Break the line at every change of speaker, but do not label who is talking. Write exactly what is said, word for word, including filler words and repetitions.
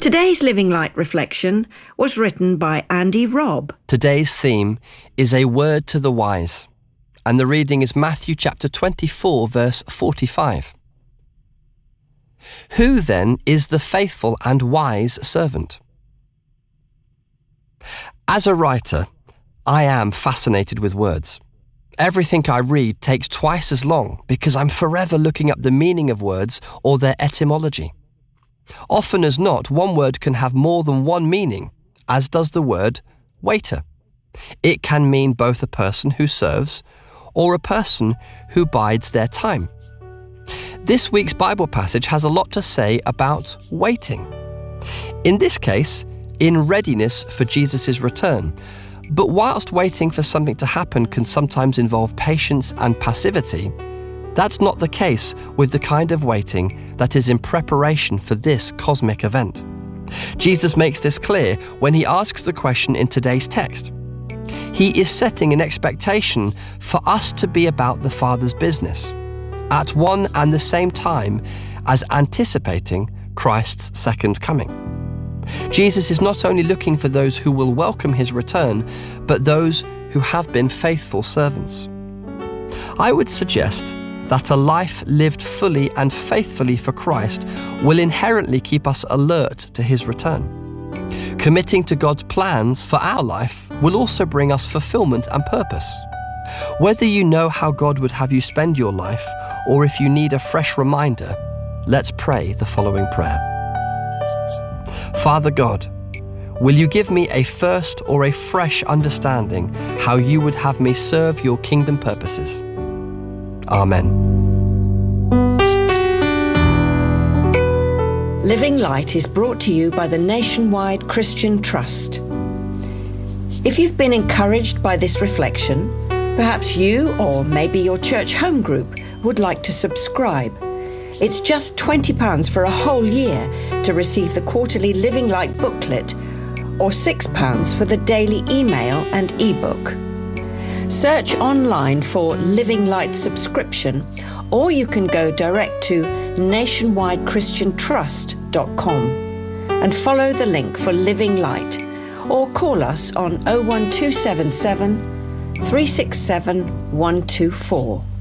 Today's Living Light reflection was written by Andy Robb.
Today's theme is a word to the wise, and the reading is Matthew chapter twenty-four, verse forty-five. Who then is the faithful and wise servant? As a writer, I am fascinated with words. Everything I read takes twice as long because I'm forever looking up the meaning of words or their etymology. Often as not, one word can have more than one meaning, as does the word waiter. It can mean both a person who serves or a person who bides their time. This week's Bible passage has a lot to say about waiting. In this case, in readiness for Jesus' return. But whilst waiting for something to happen can sometimes involve patience and passivity, that's not the case with the kind of waiting that is in preparation for this cosmic event. Jesus makes this clear when he asks the question in today's text. He is setting an expectation for us to be about the Father's business, at one and the same time as anticipating Christ's second coming. Jesus is not only looking for those who will welcome his return, but those who have been faithful servants. I would suggest that a life lived fully and faithfully for Christ will inherently keep us alert to his return. Committing to God's plans for our life will also bring us fulfillment and purpose. Whether you know how God would have you spend your life, or if you need a fresh reminder, let's pray the following prayer. Father God, will you give me a first or a fresh understanding how you would have me serve your kingdom purposes? Amen.
Living Light is brought to you by the Nationwide Christian Trust. If you've been encouraged by this reflection, perhaps you or maybe your church home group would like to subscribe. It's just twenty pounds for a whole year to receive the quarterly Living Light booklet, or six pounds for the daily email and ebook. Search online for Living Light subscription, or you can go direct to nationwide christian trust dot com and follow the link for Living Light, or call us on oh one two seven seven, three six seven, one two four.